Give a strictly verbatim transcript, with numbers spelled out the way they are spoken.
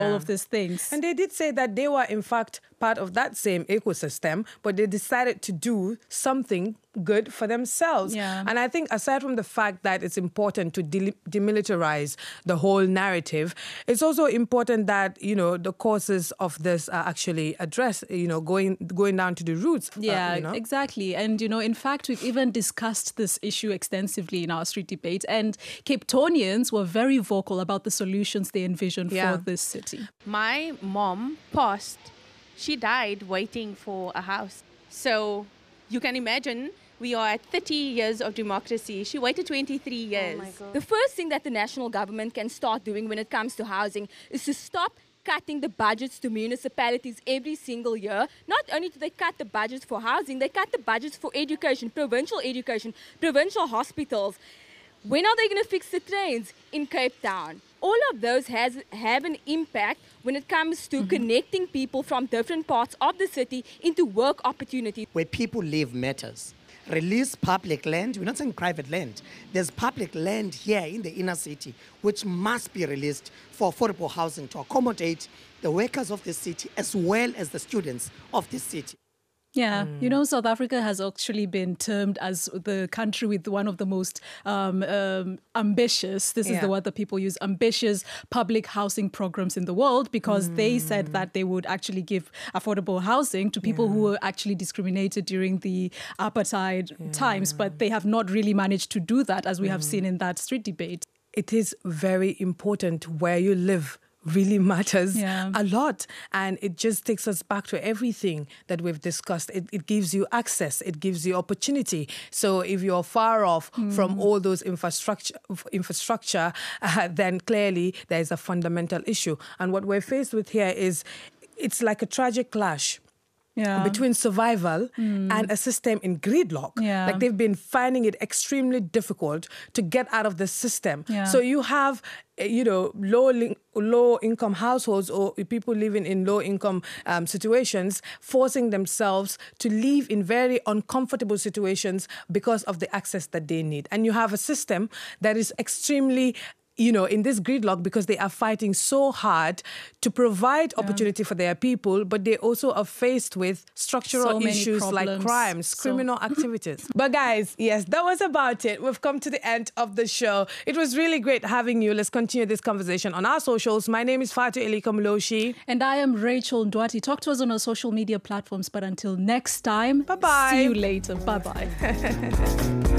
all of these things. And they did say that they were, in fact, part of that same ecosystem, but they decided to do something good for themselves. Yeah. And I think aside from the fact that it's important to de- demilitarize the whole narrative, it's also important that, you know, the causes of this are actually addressed, you know, going going down to the roots. Yeah, uh, you know? exactly. And, you know, in fact, we've even discussed this issue extensively in our street debate. And Cape Townians were very vocal about the solutions they envisioned Yeah. for this city. My mom passed. She died waiting for a house. So you can imagine we are at thirty years of democracy. She waited twenty-three years. Oh my God. The first thing that the national government can start doing when it comes to housing is to stop cutting the budgets to municipalities every single year. Not only do they cut the budgets for housing, they cut the budgets for education, provincial education, provincial hospitals. When are they going to fix the trains in Cape Town? All of those has have an impact when it comes to mm-hmm. connecting people from different parts of the city into work opportunities. Where people live matters. Release public land. We're not saying private land. There's public land here in the inner city which must be released for affordable housing to accommodate the workers of the city as well as the students of the city. Yeah, mm. you know, South Africa has actually been termed as the country with one of the most um, um, ambitious, this yeah. is the word that people use, ambitious public housing programs in the world, because mm. they said that they would actually give affordable housing to people yeah. who were actually discriminated during the apartheid yeah. times, but they have not really managed to do that, as we mm. have seen in that street debate. It is very important where you live. Really matters yeah. a lot, and it just takes us back to everything that we've discussed. It, it gives you access, it gives you opportunity. So if you're far off mm. from all those infrastructure, infrastructure, uh, then clearly there is a fundamental issue. And what we're faced with here is it's like a tragic clash. Yeah. Between survival mm. and a system in gridlock. Yeah. Like they've been finding it extremely difficult to get out of the system. Yeah. So you have, you know, low low income households or people living in low income um, situations forcing themselves to live in very uncomfortable situations because of the access that they need. And you have a system that is extremely, you know, in this gridlock because they are fighting so hard to provide yeah. opportunity for their people, but they also are faced with structural so issues problems. like crimes, so. criminal activities. But guys, yes, that was about it. We've come to the end of the show. It was really great having you. Let's continue this conversation on our socials. My name is Fatu Elika Mloshi. And I am Rachel Ndwati. Talk to us on our social media platforms. But until next time, bye-bye. See you later. Bye-bye.